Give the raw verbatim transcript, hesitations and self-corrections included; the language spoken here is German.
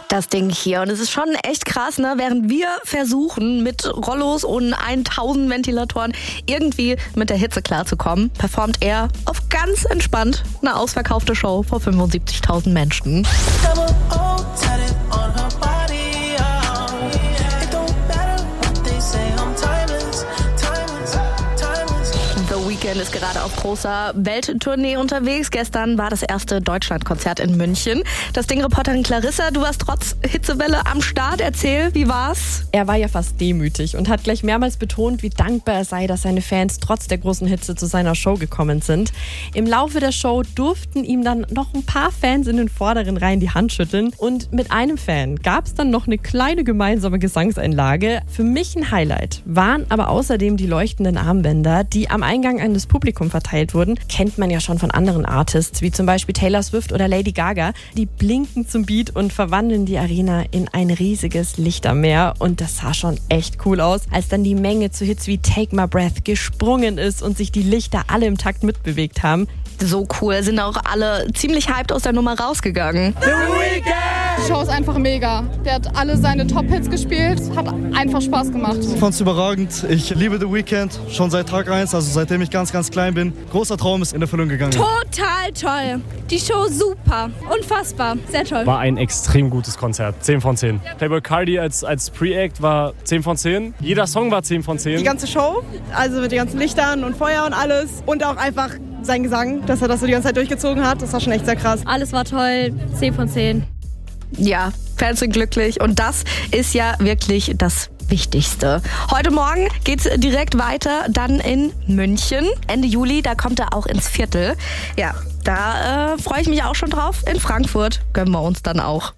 Das Ding hier. Und es ist schon echt krass, ne? Während wir versuchen, mit Rollos und tausend Ventilatoren irgendwie mit der Hitze klarzukommen, performt er auf ganz entspannt eine ausverkaufte Show vor fünfundsiebzigtausend Menschen. Weeknd ist gerade auf großer Welttournee unterwegs. Gestern war das erste Deutschlandkonzert in München. Das Ding-Reporterin Clarissa, du warst trotz Hitzewelle am Start. Erzähl, wie war's? Er war ja fast demütig und hat gleich mehrmals betont, wie dankbar er sei, dass seine Fans trotz der großen Hitze zu seiner Show gekommen sind. Im Laufe der Show durften ihm dann noch ein paar Fans in den vorderen Reihen die Hand schütteln. Und mit einem Fan gab es dann noch eine kleine gemeinsame Gesangseinlage. Für mich ein Highlight waren aber außerdem die leuchtenden Armbänder, die am Eingang an das Publikum verteilt wurden. Kennt man ja schon von anderen Artists, wie zum Beispiel Taylor Swift oder Lady Gaga. Die blinken zum Beat und verwandeln die Arena in ein riesiges Lichtermeer. Und das sah schon echt cool aus, als dann die Menge zu Hits wie Take My Breath gesprungen ist und sich die Lichter alle im Takt mitbewegt haben. So cool, sind auch alle ziemlich hyped aus der Nummer rausgegangen. The Weeknd! Die Show ist einfach mega. Der hat alle seine Top-Hits gespielt, hat einfach Spaß gemacht. Ich fand's überragend. Ich liebe The Weeknd schon seit Tag eins, also seitdem ich ganz, ganz klein bin. Großer Traum ist in Erfüllung gegangen. Total toll. Die Show super. Unfassbar. Sehr toll. War ein extrem gutes Konzert. zehn von zehn. Playboi Carti als, als Pre-Act war zehn von zehn. Jeder Song war zehn von zehn. Die ganze Show, also mit den ganzen Lichtern und Feuer und alles. Und auch einfach sein Gesang, dass er das so die ganze Zeit durchgezogen hat. Das war schon echt sehr krass. Alles war toll. zehn von zehn. Ja, Fans sind glücklich und das ist ja wirklich das Wichtigste. Heute Morgen geht's direkt weiter, dann in München. Ende Juli, da kommt er auch ins Viertel. Ja, da äh, freue ich mich auch schon drauf. In Frankfurt gönnen wir uns dann auch.